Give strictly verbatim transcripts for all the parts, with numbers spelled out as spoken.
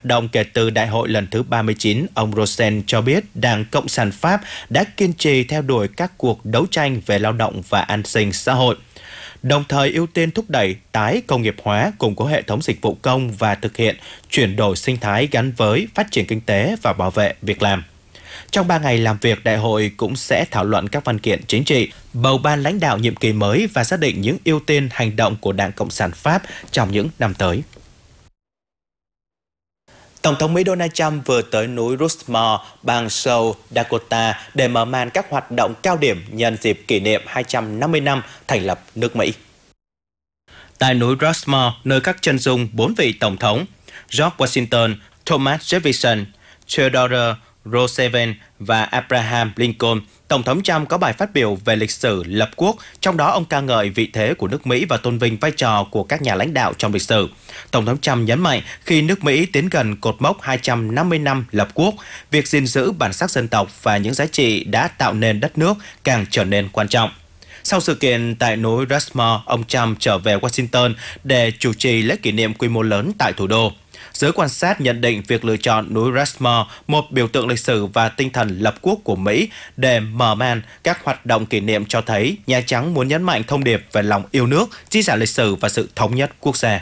Động kể từ đại hội lần thứ ba mươi chín, ông Rosen cho biết Đảng Cộng sản Pháp đã kiên trì theo đuổi các cuộc đấu tranh về lao động và an sinh xã hội, đồng thời ưu tiên thúc đẩy tái công nghiệp hóa, củng cố hệ thống dịch vụ công và thực hiện chuyển đổi sinh thái gắn với phát triển kinh tế và bảo vệ việc làm. Trong ba ngày làm việc, đại hội cũng sẽ thảo luận các văn kiện chính trị, bầu ban lãnh đạo nhiệm kỳ mới và xác định những ưu tiên hành động của Đảng Cộng sản Pháp trong những năm tới. Tổng thống Mỹ Donald Trump vừa tới núi Rushmore, bang South Dakota để mở màn các hoạt động cao điểm nhân dịp kỷ niệm hai trăm năm mươi năm thành lập nước Mỹ. Tại núi Rushmore, nơi các chân dung bốn vị tổng thống George Washington, Thomas Jefferson, Theodore Roosevelt và Abraham Lincoln, Tổng thống Trump có bài phát biểu về lịch sử lập quốc, trong đó ông ca ngợi vị thế của nước Mỹ và tôn vinh vai trò của các nhà lãnh đạo trong lịch sử. Tổng thống Trump nhấn mạnh khi nước Mỹ tiến gần cột mốc hai trăm năm mươi năm lập quốc, việc gìn giữ bản sắc dân tộc và những giá trị đã tạo nên đất nước càng trở nên quan trọng. Sau sự kiện tại núi Rushmore, ông Trump trở về Washington để chủ trì lễ kỷ niệm quy mô lớn tại thủ đô. Giới quan sát nhận định việc lựa chọn núi Rushmore, một biểu tượng lịch sử và tinh thần lập quốc của Mỹ, để mở màn các hoạt động kỷ niệm cho thấy Nhà Trắng muốn nhấn mạnh thông điệp về lòng yêu nước, di sản lịch sử và sự thống nhất quốc gia.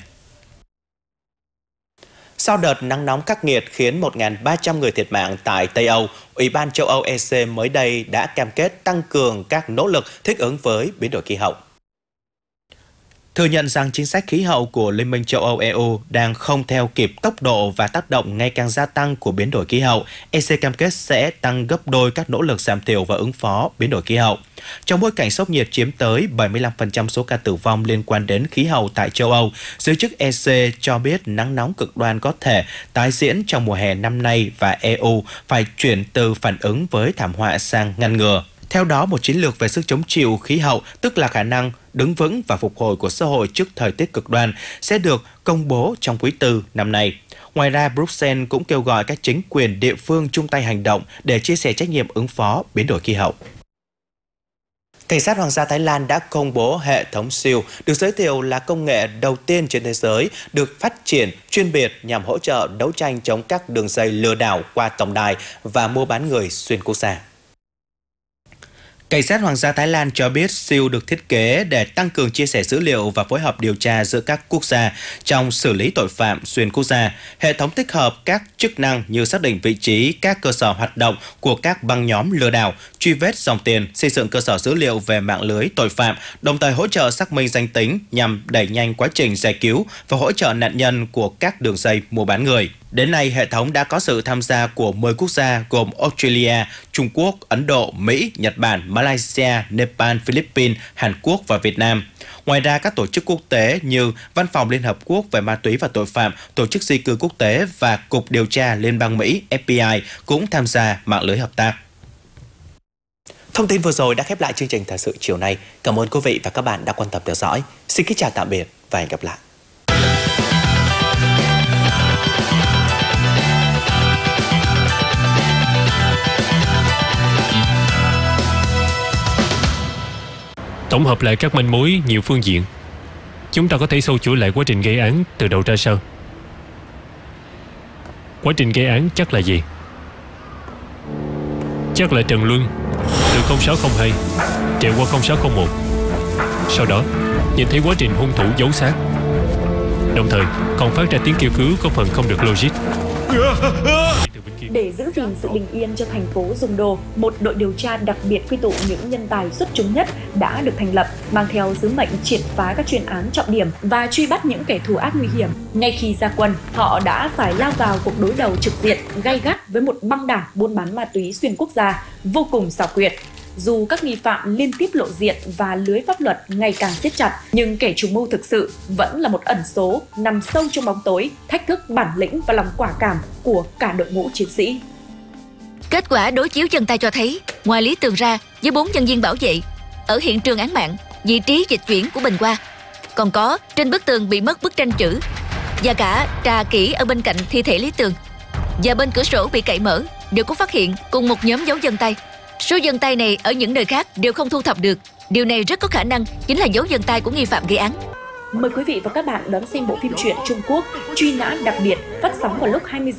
Sau đợt nắng nóng khắc nghiệt khiến một nghìn ba trăm người thiệt mạng tại Tây Âu, Ủy ban châu Âu E C mới đây đã cam kết tăng cường các nỗ lực thích ứng với biến đổi khí hậu. Thừa nhận rằng chính sách khí hậu của Liên minh châu Âu E U đang không theo kịp tốc độ và tác động ngày càng gia tăng của biến đổi khí hậu, E C cam kết sẽ tăng gấp đôi các nỗ lực giảm thiểu và ứng phó biến đổi khí hậu. Trong bối cảnh sốc nhiệt chiếm tới bảy mươi lăm phần trăm số ca tử vong liên quan đến khí hậu tại châu Âu, giới chức E C cho biết nắng nóng cực đoan có thể tái diễn trong mùa hè năm nay và E U phải chuyển từ phản ứng với thảm họa sang ngăn ngừa. Theo đó, một chiến lược về sức chống chịu khí hậu, tức là khả năng đứng vững và phục hồi của xã hội trước thời tiết cực đoan, sẽ được công bố trong quý tư năm nay. Ngoài ra, Bruxelles cũng kêu gọi các chính quyền địa phương chung tay hành động để chia sẻ trách nhiệm ứng phó biến đổi khí hậu. Cảnh sát Hoàng gia Thái Lan đã công bố hệ thống siêu, được giới thiệu là công nghệ đầu tiên trên thế giới được phát triển chuyên biệt nhằm hỗ trợ đấu tranh chống các đường dây lừa đảo qua tổng đài và mua bán người xuyên quốc gia. Cảnh sát Hoàng gia Thái Lan cho biết siêu được thiết kế để tăng cường chia sẻ dữ liệu và phối hợp điều tra giữa các quốc gia trong xử lý tội phạm xuyên quốc gia. Hệ thống tích hợp các chức năng như xác định vị trí các cơ sở hoạt động của các băng nhóm lừa đảo, truy vết dòng tiền, xây dựng cơ sở dữ liệu về mạng lưới tội phạm, đồng thời hỗ trợ xác minh danh tính nhằm đẩy nhanh quá trình giải cứu và hỗ trợ nạn nhân của các đường dây mua bán người. Đến nay, hệ thống đã có sự tham gia của mười quốc gia gồm Australia, Trung Quốc, Ấn Độ, Mỹ, Nhật Bản, Malaysia, Nepal, Philippines, Hàn Quốc và Việt Nam. Ngoài ra, các tổ chức quốc tế như Văn phòng Liên Hợp Quốc về ma túy và tội phạm, Tổ chức di cư quốc tế và Cục Điều tra Liên bang Mỹ F B I cũng tham gia mạng lưới hợp tác. Thông tin vừa rồi đã khép lại chương trình thời sự chiều nay. Cảm ơn quý vị và các bạn đã quan tâm theo dõi. Xin kính chào tạm biệt và hẹn gặp lại. Tổng hợp lại các manh mối nhiều phương diện, chúng ta có thể sâu chuỗi lại quá trình gây án từ đầu ra sau. Quá trình gây án chắc là gì? Chắc là Trần Luân từ không sáu không hai chạy qua không sáu không một. Sau đó nhìn thấy quá trình hung thủ giấu xác, đồng thời còn phát ra tiếng kêu cứu có phần không được logic. Để giữ gìn sự bình yên cho thành phố Giùng Đô, một đội điều tra đặc biệt quy tụ những nhân tài xuất chúng nhất đã được thành lập, mang theo sứ mệnh triệt phá các chuyên án trọng điểm và truy bắt những kẻ thù ác nguy hiểm. Ngay khi ra quân, họ đã phải lao vào cuộc đối đầu trực diện, gay gắt với một băng đảng buôn bán ma túy xuyên quốc gia vô cùng xảo quyệt. Dù các nghi phạm liên tiếp lộ diện và lưới pháp luật ngày càng siết chặt, nhưng kẻ chủ mưu thực sự vẫn là một ẩn số nằm sâu trong bóng tối, thách thức bản lĩnh và lòng quả cảm của cả đội ngũ chiến sĩ. Kết quả đối chiếu chân tay cho thấy, ngoài Lý Tường ra với bốn nhân viên bảo vệ, ở hiện trường án mạng, vị trí dịch chuyển của Bình Hoa, còn có trên bức tường bị mất bức tranh chữ và cả trà kỹ ở bên cạnh thi thể Lý Tường và bên cửa sổ bị cậy mở đều có phát hiện cùng một nhóm dấu vân tay. Số vân tay này ở những nơi khác đều không thu thập được. Điều này rất có khả năng chính là dấu vân tay của nghi phạm gây án. Mời quý vị và các bạn đón xem bộ phim truyện Trung Quốc Truy nã đặc biệt phát sóng vào lúc hai mươi giờ